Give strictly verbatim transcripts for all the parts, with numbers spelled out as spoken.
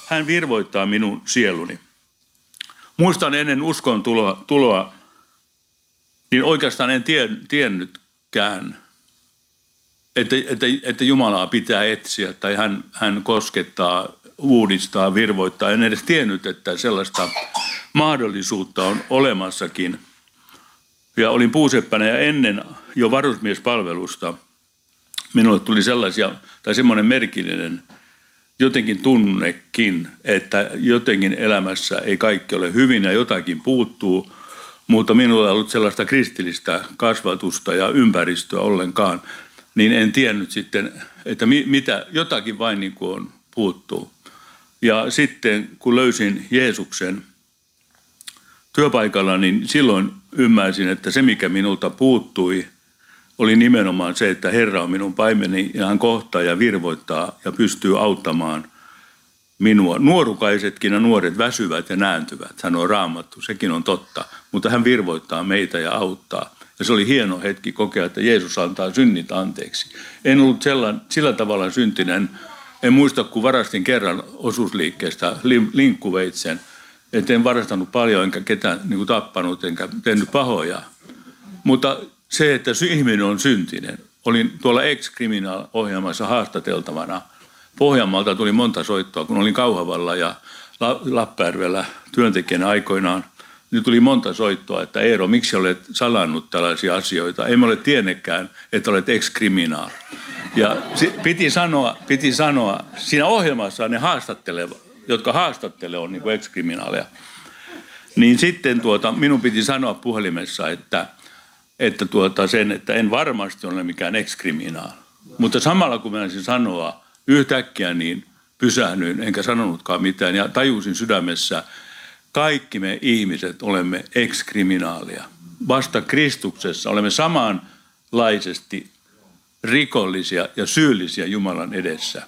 hän virvoittaa minun sieluni. Muistan ennen uskon tuloa, tuloa niin oikeastaan en tie, tiennytkään, että, että, että Jumalaa pitää etsiä tai hän, hän koskettaa, uudistaa, virvoittaa. En edes tiennyt, että sellaista mahdollisuutta on olemassakin. Ja olin puuseppänä ja ennen jo varusmiespalvelusta minulle tuli sellaisia, tai semmoinen merkillinen jotenkin tunnekin, että jotenkin elämässä ei kaikki ole hyvin ja jotakin puuttuu, mutta minulla ei ollut sellaista kristillistä kasvatusta ja ympäristöä ollenkaan, niin en tiennyt sitten, että mitä jotakin vain niin kuin on, puuttuu. Ja sitten kun löysin Jeesuksen työpaikalla, niin silloin ymmärsin, että se mikä minulta puuttui oli nimenomaan se, että Herra on minun paimeni ja hän kohtaa ja virvoittaa ja pystyy auttamaan minua. Nuorukaisetkin ja nuoret väsyvät ja nääntyvät, sanoo Raamattu, sekin on totta, mutta hän virvoittaa meitä ja auttaa. Ja se oli hieno hetki kokea, että Jeesus antaa synnit anteeksi. En ollut sellan, sillä tavalla syntinen, en muista kun varastin kerran osuusliikkeestä linkkuveitsen, että en varastanut paljon enkä ketään niin kuin tappanut enkä tehnyt pahoja. Mutta se, että ihminen on syntinen. Olin tuolla Ex-Criminal-ohjelmassa haastateltavana. Pohjanmaalta tuli monta soittoa, kun olin Kauhavalla ja Lappajärvellä työntekijänä aikoinaan. Niin tuli monta soittoa, että Eero, miksi olet salannut tällaisia asioita? Emme ole tiennetkään, että olet ex-criminal. Ja piti sanoa, piti sanoa, siinä ohjelmassa ne haastattelevat, jotka haastattelevat on niin kuin ex-criminaleja. Niin sitten tuota, minun piti sanoa puhelimessa, että, että tuota sen, että en varmasti ole mikään ex-criminal. Mutta samalla kun mä sanoa yhtäkkiä, niin pysähdyin, enkä sanonutkaan mitään ja tajusin sydämessä, kaikki me ihmiset olemme ex-kriminaalia. Vasta Kristuksessa olemme samanlaisesti rikollisia ja syyllisiä Jumalan edessä.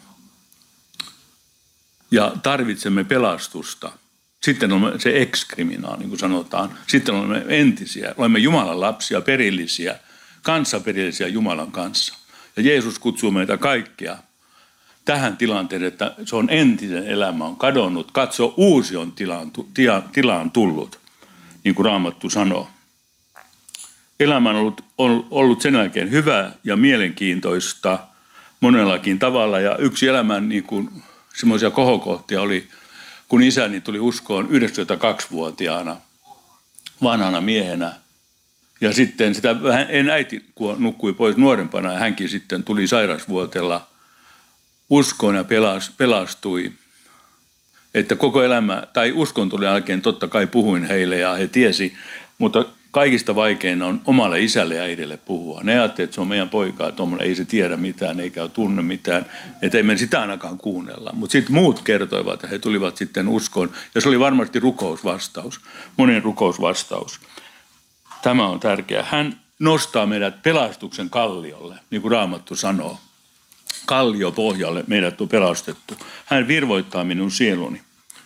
Ja tarvitsemme pelastusta. Sitten olemme se ex-kriminaali, niin kuin sanotaan. Sitten olemme entisiä, olemme Jumalan lapsia, perillisiä, kanssaperillisiä Jumalan kanssa. Ja Jeesus kutsuu meitä kaikkia tähän tilanteeseen, että se on entinen elämä on kadonnut. Katso, uusi on tilaan, tilaan tullut, niin kuin Raamattu sanoo. Elämä on ollut, on ollut sen jälkeen hyvä ja mielenkiintoista monellakin tavalla. Ja yksi elämän niin kuin, semmoisia kohokohtia oli, kun isäni tuli uskoon yhdeksänkymmentäkaksivuotiaana vanhana miehenä. Ja sitten sitä vähän, en äiti kun nukkui pois nuorempana ja hänkin sitten tuli sairausvuotella uskoon ja pelastui, että koko elämä, tai uskon tuli jälkeen totta kai puhuin heille ja he tiesi, mutta kaikista vaikeina on omalle isälle ja äidille puhua. Ne ajattelivat, että se on meidän poikaa, tuommoinen ei se tiedä mitään eikä tunne mitään, että ei me sitä ainakaan kuunnella. Mutta sitten muut kertoivat, että he tulivat sitten uskoon ja se oli varmasti rukousvastaus, monen rukousvastaus. Tämä on tärkeää. Hän nostaa meidät pelastuksen kalliolle, niin kuin Raamattu sanoo. Kalliopohjalle meidät on pelastettu. Hän virvoittaa minun sieluni.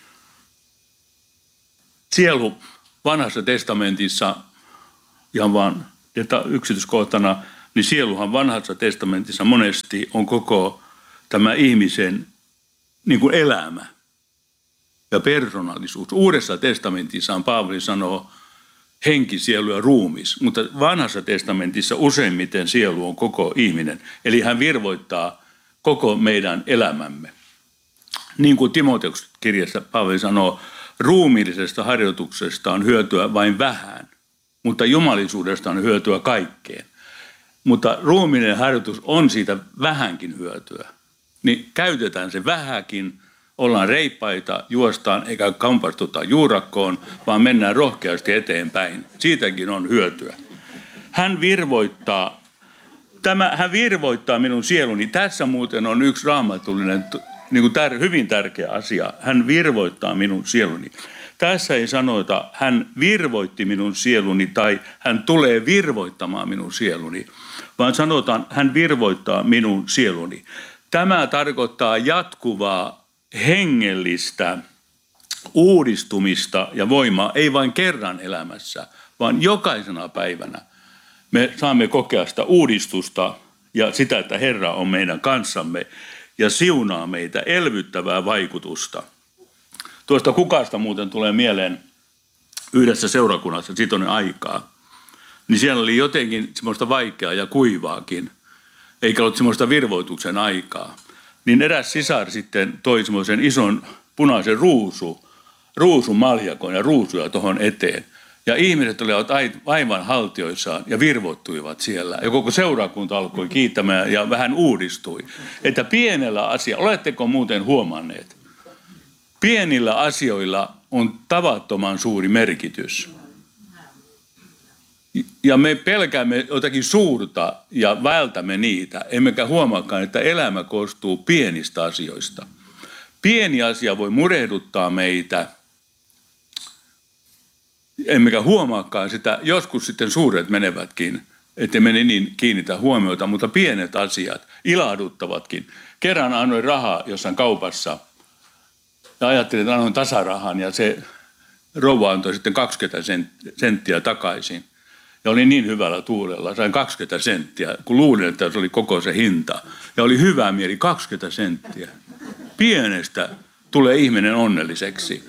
Sielu vanhassa testamentissa, ihan vaan yksityiskohtana, niin sieluhan vanhassa testamentissa monesti on koko tämä ihmisen niin kuin elämä ja persoonallisuus. Uudessa testamentissa Paavali sanoo henki, sielu ja ruumis, mutta vanhassa testamentissa useimmiten sielu on koko ihminen. Eli hän virvoittaa koko meidän elämämme. Niin kuin Timoteuksen kirjassa Paavali sanoo, ruumiillisesta harjoituksesta on hyötyä vain vähän, mutta jumalisuudesta on hyötyä kaikkeen. Mutta ruumiillinen harjoitus on siitä vähänkin hyötyä. Niin käytetään se vähäkin, ollaan reippaita, juostaan eikä kampastuta juurakkoon, vaan mennään rohkeasti eteenpäin. Siitäkin on hyötyä. Hän virvoittaa, tämä, hän virvoittaa minun sieluni. Tässä muuten on yksi raamatullinen, niin kuin tär, hyvin tärkeä asia. Hän virvoittaa minun sieluni. Tässä ei sanota, hän virvoitti minun sieluni tai hän tulee virvoittamaan minun sieluni, vaan sanotaan, hän virvoittaa minun sieluni. Tämä tarkoittaa jatkuvaa hengellistä uudistumista ja voimaa, ei vain kerran elämässä, vaan jokaisena päivänä. Me saamme kokea sitä uudistusta ja sitä, että Herra on meidän kanssamme ja siunaa meitä elvyttävää vaikutusta. Tuosta kukasta muuten tulee mieleen yhdessä seurakunnassa, siitä on aikaa. Niin siellä oli jotenkin semmoista vaikeaa ja kuivaakin, eikä ollut semmoista virvoituksen aikaa. Niin eräs sisar sitten toi semmoisen ison punaisen ruusu, ruusumaljakon ja ruusuja tuohon eteen. Ja ihmiset olivat aivan haltioissaan ja virvoittuivat siellä. Ja koko seurakunta alkoi kiittämään ja vähän uudistui. Että pienellä asialla, oletteko muuten huomanneet? Pienillä asioilla on tavattoman suuri merkitys. Ja me pelkäämme jotakin suurta ja vältämme niitä, emmekä huomaakaan, että elämä koostuu pienistä asioista. Pieni asia voi murehduttaa meitä, emmekä huomaakaan sitä. Joskus sitten suuret menevätkin, ettei me niin kiinnitä huomiota, mutta pienet asiat ilahduttavatkin. Kerran annoin rahaa jossain kaupassa ja ajattelin, että annoin tasarahan ja se rouva antoi sitten kaksikymmentä senttiä takaisin. Ja oli niin hyvällä tuulella, sain kaksikymmentä senttiä, kun luulin, että se oli koko se hinta. Ja oli hyvä mieli, kaksikymmentä senttiä. Pienestä tulee ihminen onnelliseksi.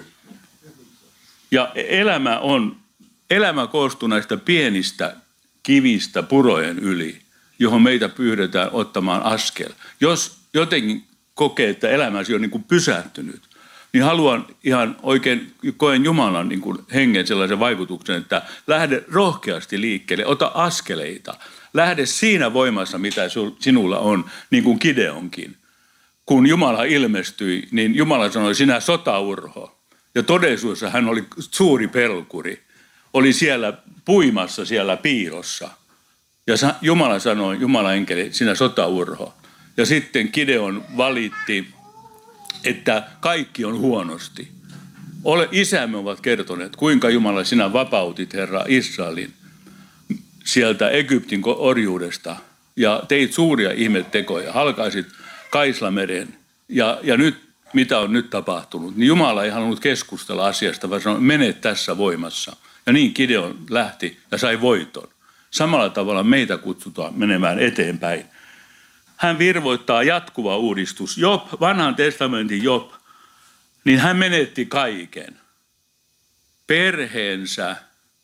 Ja elämä on, elämä koostuu näistä pienistä kivistä purojen yli, johon meitä pyydetään ottamaan askel. Jos jotenkin kokee, että elämäsi on niin kuin pysähtynyt, niin haluan ihan oikein, koen Jumalan niin kuin hengen sellaisen vaikutuksen, että lähde rohkeasti liikkeelle, ota askeleita. Lähde siinä voimassa, mitä sinulla on, niin kuin Gideonkin. Kun Jumala ilmestyi, niin Jumala sanoi, sinä sotaurho. Ja todellisuudessa hän oli suuri pelkuri. Oli siellä puimassa siellä piilossa. Ja Jumala sanoi, Jumala enkeli, sinä sotaurho. Ja sitten Gideon valitti, että kaikki on huonosti. Ole, isämme ovat kertoneet, kuinka Jumala sinä vapautit, Herra, Israelin sieltä Egyptin orjuudesta. Ja teit suuria ihmettekoja, halkaisit Kaislameren. Ja, ja nyt, mitä on nyt tapahtunut, niin Jumala ei halunnut keskustella asiasta, vaan sanoi, mene tässä voimassa. Ja niin Gideon lähti ja sai voiton. Samalla tavalla meitä kutsutaan menemään eteenpäin. Hän virvoittaa jatkuva uudistus. Job, vanhan testamentin Job, niin hän menetti kaiken. Perheensä,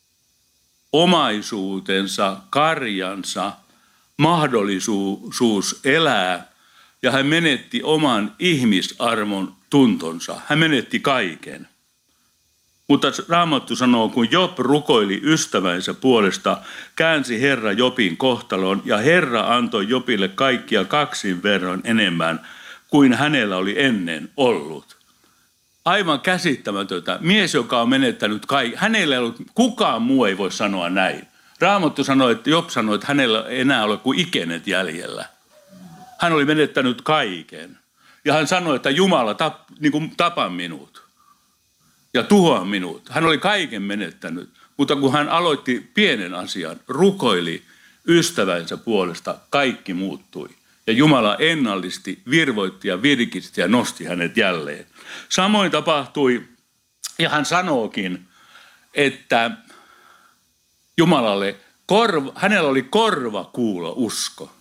omaisuutensa, karjansa, mahdollisuus elää. Ja hän menetti oman ihmisarvon tuntonsa. Hän menetti kaiken. Mutta Raamattu sanoo, kun Job rukoili ystävänsä puolesta, käänsi Herra Jobin kohtalon ja Herra antoi Jobille kaikkia kaksin verran enemmän kuin hänellä oli ennen ollut. Aivan käsittämätöntä. Mies, joka on menettänyt kaiken. Hänellä ei ollut, kukaan muu ei voi sanoa näin. Raamattu sanoi, että Job sanoi, että hänellä ei enää ole kuin ikenet jäljellä. Hän oli menettänyt kaiken. Ja hän sanoi, että Jumala tap, niin kuin tapa minut. Ja tuhoa minut. Hän oli kaiken menettänyt, mutta kun hän aloitti pienen asian, rukoili ystävänsä puolesta, kaikki muuttui. Ja Jumala ennallisti, virvoitti ja virkisti ja nosti hänet jälleen. Samoin tapahtui, ja hän sanookin, että Jumalalle, korva, hänellä oli korvakuulo usko.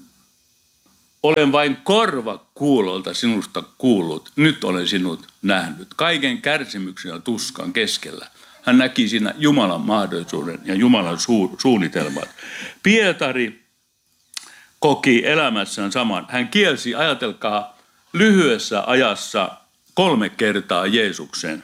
Olen vain korva kuulolta sinusta kuullut, nyt olen sinut nähnyt. Kaiken kärsimyksen ja tuskan keskellä. Hän näki siinä Jumalan mahdollisuuden ja Jumalan su- suunnitelmat. Pietari koki elämässään saman. Hän kielsi, ajatelkaa, lyhyessä ajassa kolme kertaa Jeesuksen.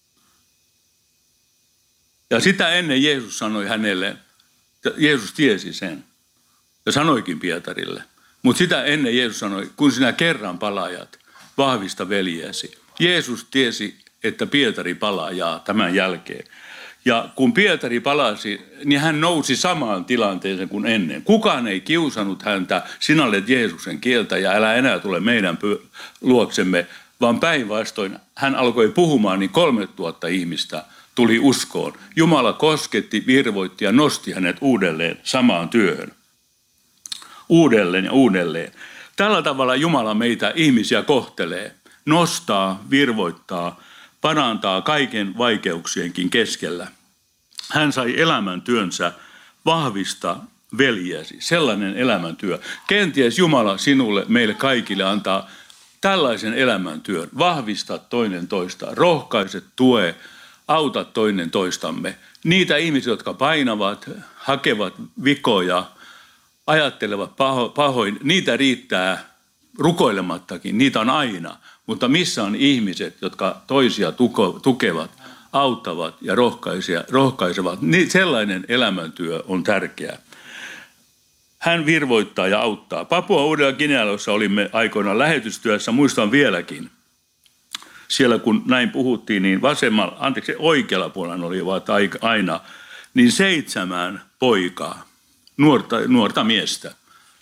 Ja sitä ennen Jeesus sanoi hänelle, Jeesus tiesi sen ja sanoikin Pietarille. Mutta sitä ennen Jeesus sanoi, kun sinä kerran palajat, vahvista veljesi. Jeesus tiesi, että Pietari palaa tämän jälkeen. Ja kun Pietari palasi, niin hän nousi samaan tilanteeseen kuin ennen. Kukaan ei kiusannut häntä, sinä olet Jeesuksen kieltä ja älä enää tule meidän luoksemme, vaan päinvastoin hän alkoi puhumaan, niin kolme tuhatta ihmistä tuli uskoon. Jumala kosketti, virvoitti ja nosti hänet uudelleen samaan työhön. Uudelleen ja uudelleen. Tällä tavalla Jumala meitä ihmisiä kohtelee, nostaa, virvoittaa, parantaa kaiken vaikeuksienkin keskellä. Hän sai elämäntyönsä vahvista veljesi, sellainen elämäntyö. Kenties Jumala sinulle, meille kaikille antaa tällaisen elämäntyön. Vahvista toinen toista, rohkaise, tue, auta toinen toistamme. Niitä ihmisiä, jotka painavat, hakevat vikoja, ajattelevat paho, pahoin, niitä riittää rukoilemattakin, niitä on aina. Mutta missä on ihmiset, jotka toisia tuko, tukevat, auttavat ja rohkaisevat, niin sellainen elämäntyö on tärkeää. Hän virvoittaa ja auttaa. Papua Uudella-Guineassa olimme aikoinaan lähetystyössä, muistan vieläkin. Siellä kun näin puhuttiin, niin vasemmalla, anteeksi oikealla puolella olivat aina, niin seitsemän poikaa, nuorta, nuorta miestä.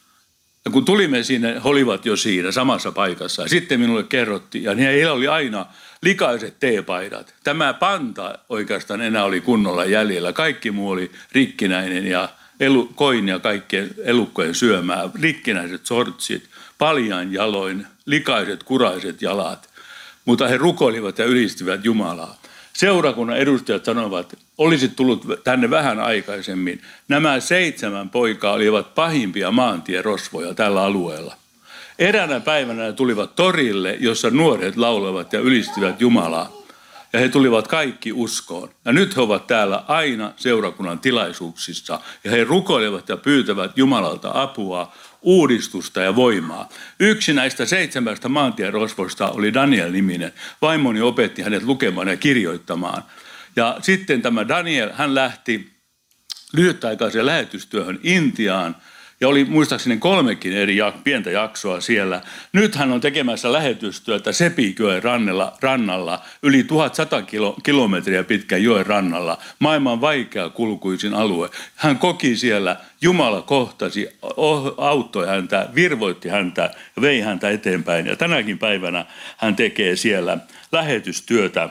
Ja kun tulimme sinne, he olivat jo siinä samassa paikassa. Sitten minulle kerrottiin, ja heillä oli aina likaiset teepaidat. Tämä panta oikeastaan enää oli kunnolla jäljellä. Kaikki muu oli rikkinäinen ja elu, koin ja kaikkien elukkojen syömää. Rikkinäiset sortsit, paljain jaloin, likaiset kuraiset jalat. Mutta he rukoilivat ja ylistivät Jumalaa. Seurakunnan edustajat sanoivat, olisit tullut tänne vähän aikaisemmin. Nämä seitsemän poikaa olivat pahimpia maantierosvoja tällä alueella. Eräänä päivänä he tulivat torille, jossa nuoret laulevat ja ylistivät Jumalaa. Ja he tulivat kaikki uskoon. Ja nyt he ovat täällä aina seurakunnan tilaisuuksissa. Ja he rukoilevat ja pyytävät Jumalalta apua, uudistusta ja voimaa. Yksi näistä seitsemästä maantierosvoista oli Daniel-niminen. Vaimoni opetti hänet lukemaan ja kirjoittamaan. Ja sitten tämä Daniel, hän lähti lyhytaikaiseen lähetystyöhön Intiaan. Ja oli muistaakseni kolmekin eri pientä jaksoa siellä. Nyt hän on tekemässä lähetystyötä Sepijoen rannalla, rannalla yli tuhatsata kilo, kilometriä pitkän joen rannalla. Maailman vaikea kulkuisin alue. Hän koki siellä, Jumala kohtasi, auttoi häntä, virvoitti häntä ja vei häntä eteenpäin. Ja tänäkin päivänä hän tekee siellä lähetystyötä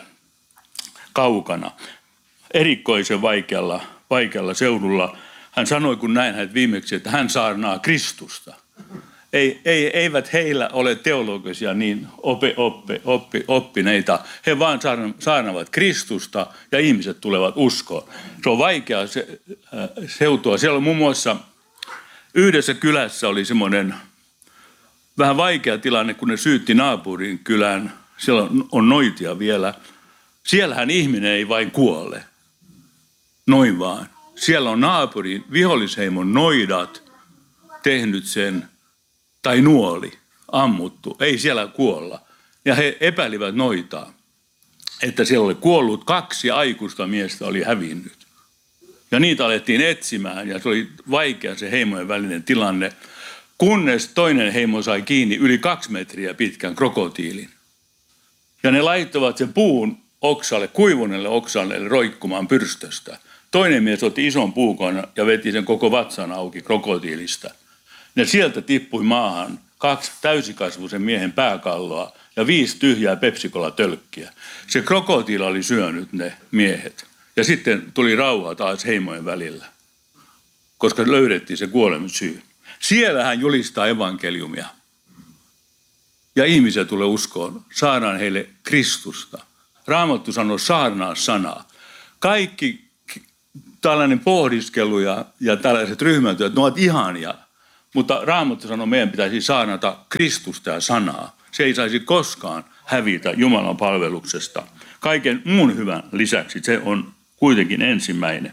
kaukana, erikoisen vaikealla, vaikealla seudulla. Hän sanoi, kun näin hänet viimeksi, että hän saarnaa Kristusta. Ei, ei, eivät heillä ole teologisia niin ope, oppe, oppi, oppineita. He vaan saarnaavat Kristusta ja ihmiset tulevat uskoon. Se on vaikea se, äh, seutua. Siellä on muun muassa yhdessä kylässä oli semmoinen vähän vaikea tilanne, kun ne syytti naapurin kylään. Siellä on, on noitia vielä. Siellähän ihminen ei vain kuole. Noin vaan. Siellä on naapurin vihollisheimon noidat tehnyt sen, tai nuoli, ammuttu. Ei siellä kuolla. Ja he epäilivät noitaa, että siellä oli kuollut kaksi aikuista miestä oli hävinnyt. Ja niitä alettiin etsimään ja se oli vaikea se heimojen välinen tilanne, kunnes toinen heimo sai kiinni yli kaksi metriä pitkän krokotiilin. Ja ne laittoivat sen puun oksalle, kuivuneelle oksalle roikkumaan pyrstöstä. Toinen mies otti ison puukon ja veti sen koko vatsan auki krokotiilista. Ne sieltä tippui maahan kaksi täysikasvuisen miehen pääkalloa ja viisi tyhjää Pepsi-Cola-tölkkiä. Se krokotiila oli syönyt ne miehet. Ja sitten tuli rauha taas heimojen välillä, koska löydettiin se kuoleman syy. Siellä hän julistaa evankeliumia. Ja ihmisiä tulee uskoon. Saadaan heille Kristusta. Raamattu sanoo saarnaa sanaa. Kaikki tällainen pohdiskelu ja, ja tällaiset ryhmätyöt, ne ovat ihania. Mutta Raamattu sanoo, meidän pitäisi saarnata Kristusta ja sanaa. Se ei saisi koskaan hävitä Jumalan palveluksesta. Kaiken muun hyvän lisäksi se on kuitenkin ensimmäinen.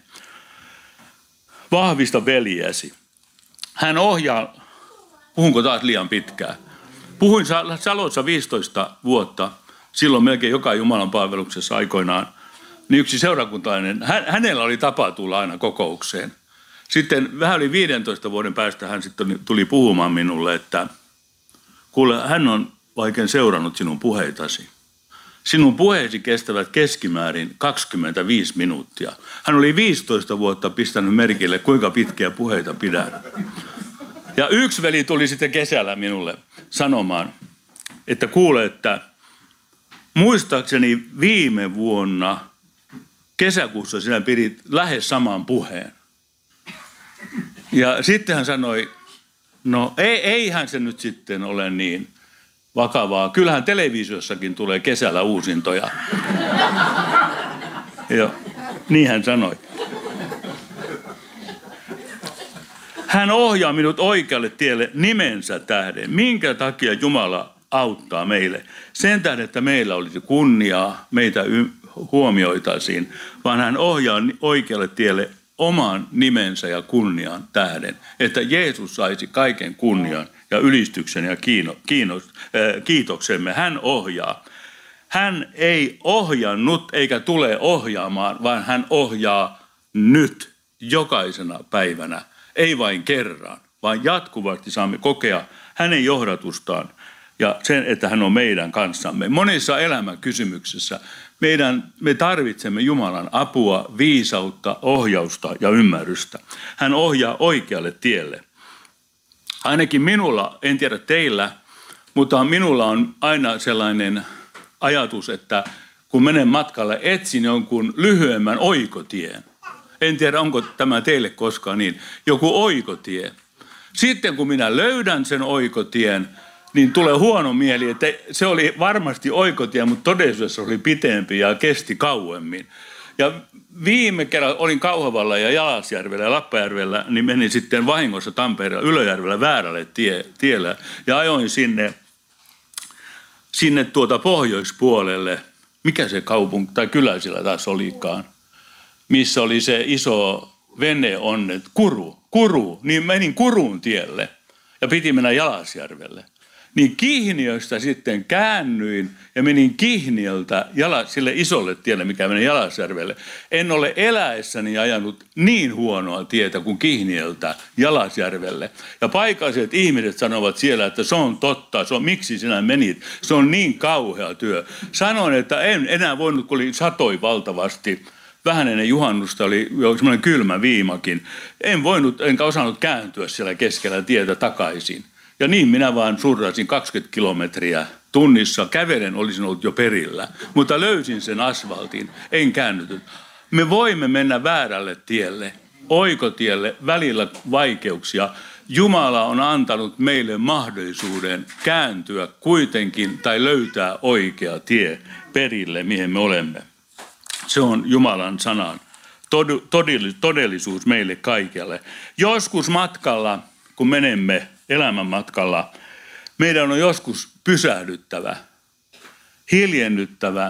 Vahvista veljäsi. Hän ohjaa, puhunko taas liian pitkään? Puhuin Salossa viisitoista vuotta, silloin melkein joka Jumalan palveluksessa aikoinaan. Niin yksi seurakuntalainen, hän, hänellä oli tapa tulla aina kokoukseen. Sitten vähän yli viidentoista vuoden päästä hän sitten tuli puhumaan minulle, että kuule, hän on oikein seurannut sinun puheitasi. Sinun puheesi kestävät keskimäärin kaksikymmentäviisi minuuttia. Hän oli viisitoista vuotta pistänyt merkille, kuinka pitkiä puheita pidän. Ja yksi veli tuli sitten kesällä minulle sanomaan, että kuule, että muistaakseni viime vuonna kesäkuussa sinä pidit lähes saman puheen. Ja sitten hän sanoi, no ei, eihän se nyt sitten ole niin vakavaa. Kyllähän televisiossakin tulee kesällä uusintoja. Ja niin hän sanoi. Hän ohjaa minut oikealle tielle nimensä tähden. Minkä takia Jumala auttaa meille. Sen tähden, että meillä olisi kunniaa, meitä y- huomioitaisiin, vaan hän ohjaa oikealle tielle oman nimensä ja kunnian tähden, että Jeesus saisi kaiken kunnian ja ylistyksen ja kiino, kiino, äh, kiitoksemme. Hän ohjaa. Hän ei ohjannut eikä tule ohjaamaan, vaan hän ohjaa nyt jokaisena päivänä, ei vain kerran, vaan jatkuvasti saamme kokea hänen johdatustaan ja sen, että hän on meidän kanssamme. Monissa elämänkysymyksissä meidän, me tarvitsemme Jumalan apua, viisautta, ohjausta ja ymmärrystä. Hän ohjaa oikealle tielle. Ainakin minulla, en tiedä teillä, mutta minulla on aina sellainen ajatus, että kun menen matkalle, etsin jonkun lyhyemmän oikotien. En tiedä, onko tämä teille koskaan niin. Joku oikotie. Sitten kun minä löydän sen oikotien, niin tulee huono mieli, että se oli varmasti oikotie, mutta todellisuudessa oli pitempi ja kesti kauemmin. Ja viime kerralla olin Kauhavalla ja Jalasjärvellä ja Lappajärvellä, niin menin sitten vahingossa Tampereella Ylöjärvellä väärälle tie, tielle ja ajoin sinne, sinne tuota pohjoispuolelle. Mikä se kaupunki tai kylä siellä taas olikaan, missä oli se iso veneonnet, Kuru, Kuru, niin menin Kurun tielle ja piti mennä Jalasjärvelle. Niin Kihniöstä sitten käännyin ja menin Kihniöltä jala, sille isolle tielle, mikä meni Jalasjärvelle. En ole eläessäni ajanut niin huonoa tietä kuin Kihniöltä Jalasjärvelle. Ja paikalliset ihmiset sanovat siellä, että se on totta, se on miksi sinä menit, se on niin kauhea työ. Sanoin, että en enää voinut, kun oli satoi valtavasti. Vähän ennen juhannusta oli jo semmoinen kylmä viimakin. En voinut, enkä osannut kääntyä siellä keskellä tietä takaisin. Ja niin minä vaan surrasin kaksikymmentä kilometriä tunnissa. Kävelen olisin ollut jo perillä, mutta löysin sen asfaltin, en käännytyt. Me voimme mennä väärälle tielle, oikotielle, välillä vaikeuksia. Jumala on antanut meille mahdollisuuden kääntyä kuitenkin tai löytää oikea tie perille, mihin me olemme. Se on Jumalan sanan todellisuus meille kaikille. Joskus matkalla, kun menemme elämän matkalla, meidän on joskus pysähdyttävä, hiljennyttävä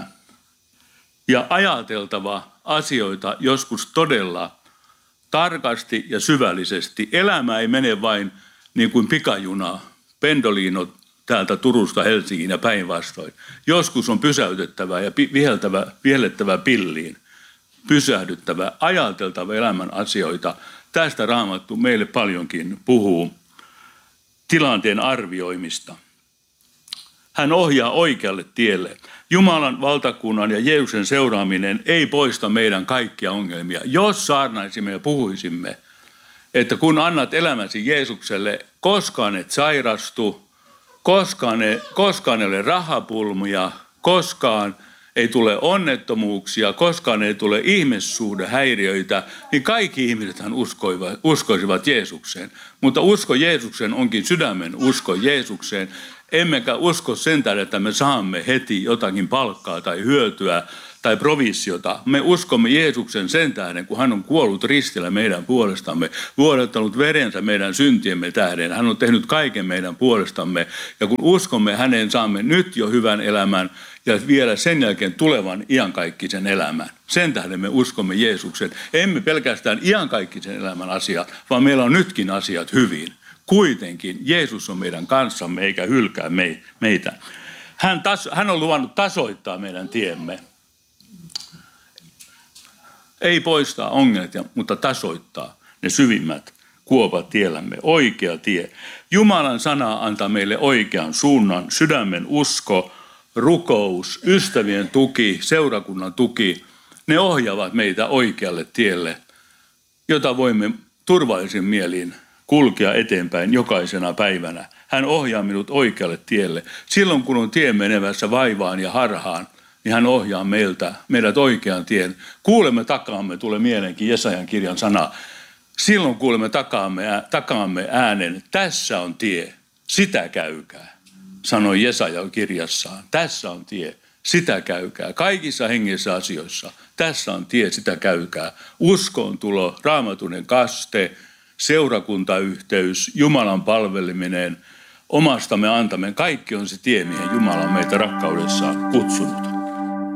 ja ajateltava asioita joskus todella tarkasti ja syvällisesti. Elämä ei mene vain niin kuin pikajuna, pendoliino täältä Turusta Helsinkiin ja päinvastoin. Joskus on pysäytettävä ja viheltävä, vihellettävä pilliin, pysähdyttävä, ajateltava elämän asioita. Tästä Raamattu meille paljonkin puhuu. Tilanteen arvioimista. Hän ohjaa oikealle tielle. Jumalan valtakunnan ja Jeesuksen seuraaminen ei poista meidän kaikkia ongelmia. Jos saarnaisimme ja puhuisimme, että kun annat elämäsi Jeesukselle, koskaan et sairastu, koskaan ei, koskaan ei ole rahapulmia, koskaan ei tule onnettomuuksia, koskaan ei tule ihmissuhdehäiriöitä, niin kaikki ihmisethän uskoivat, uskoisivat Jeesukseen. Mutta usko Jeesukseen onkin sydämen usko Jeesukseen. Emmekä usko sen tähden, että me saamme heti jotakin palkkaa tai hyötyä tai provisiota. Me uskomme Jeesuksen sen tähden, kun hän on kuollut ristillä meidän puolestamme, vuodattanut verensä meidän syntiemme tähden. Hän on tehnyt kaiken meidän puolestamme. Ja kun uskomme häneen, saamme nyt jo hyvän elämän ja vielä sen jälkeen tulevan iankaikkisen elämän. Sen tähden me uskomme Jeesuksen. Emme pelkästään iankaikkisen elämän asiat, vaan meillä on nytkin asiat hyvin. Kuitenkin Jeesus on meidän kanssamme eikä hylkää meitä. Hän, tas, hän on luvannut tasoittaa meidän tiemme. Ei poistaa ongelmia, mutta tasoittaa ne syvimmät kuopat tiellämme. Oikea tie. Jumalan sana antaa meille oikean suunnan, sydämen usko, rukous, ystävien tuki, seurakunnan tuki. Ne ohjaavat meitä oikealle tielle, jota voimme turvallisin mielin kulkea eteenpäin jokaisena päivänä. Hän ohjaa minut oikealle tielle. Silloin kun on tie menevässä vaivaan ja harhaan, niin hän ohjaa meiltä, meidät oikean tien. Kuulemme takaamme, tulee mieleenkin Jesajan kirjan sana. Silloin kuulemme takaamme, takaamme äänen, tässä on tie, sitä käykää, sanoi Jesaja kirjassaan. Tässä on tie, sitä käykää. Kaikissa hengissä asioissa, tässä on tie, sitä käykää. Uskoon tulo, raamatunen kaste, seurakuntayhteys, Jumalan palveleminen, omastamme antamme. Kaikki on se tie, mihin Jumala on meitä rakkaudessaan kutsunut.